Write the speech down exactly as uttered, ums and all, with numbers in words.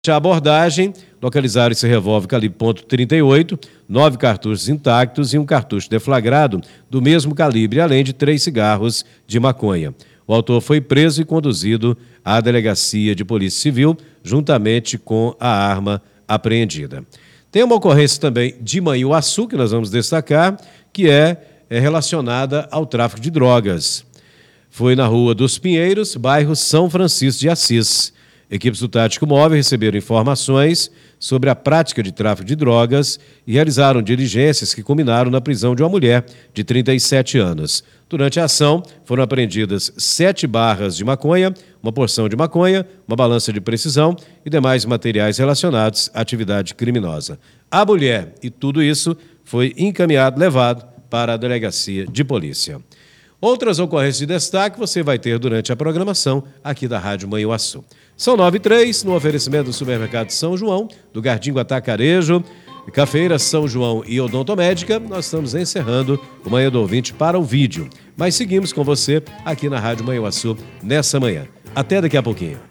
A abordagem, localizaram esse revólver calibre ponto trinta e oito, nove cartuchos intactos e um cartucho deflagrado do mesmo calibre, além de três cigarros de maconha. O autor foi preso e conduzido à delegacia de polícia civil, juntamente com a arma apreendida. Tem uma ocorrência também de Manhuaçu, que nós vamos destacar, que é, é relacionada ao tráfico de drogas. Foi na Rua dos Pinheiros, bairro São Francisco de Assis. Equipes do Tático Móvel receberam informações sobre a prática de tráfico de drogas e realizaram diligências que culminaram na prisão de uma mulher de trinta e sete anos. Durante a ação, foram apreendidas sete barras de maconha, uma porção de maconha, uma balança de precisão e demais materiais relacionados à atividade criminosa. A mulher e tudo isso foi encaminhado, levado para a delegacia de polícia. Outras ocorrências de destaque você vai ter durante a programação aqui da Rádio Manhuaçu. São nove e três, no oferecimento do Supermercado São João, do Gardingo Atacarejo, Cafeira São João e Odontomédica. Nós estamos encerrando o Manhã do Ouvinte para o vídeo. Mas seguimos com você aqui na Rádio Manhuaçu nessa manhã. Até daqui a pouquinho.